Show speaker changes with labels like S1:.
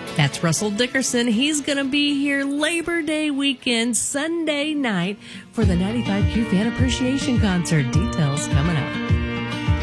S1: That's Russell Dickerson. He's going to be here Labor Day weekend, Sunday night, for the 95Q Fan Appreciation Concert. Details coming up.